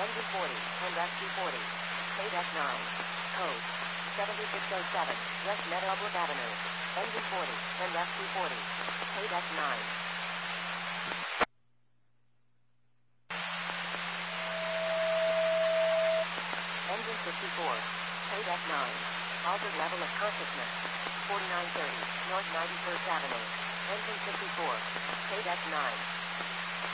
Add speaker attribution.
Speaker 1: Engine 40, and SC40. KDEC 9. Code 7607, West Meadowbrook Avenue. Engine 40, and SC40. KDEC 9. Engine 54. KDEC 9. Altered level of consciousness. 4930, North 91st Avenue. Engine 54. KDEC 9.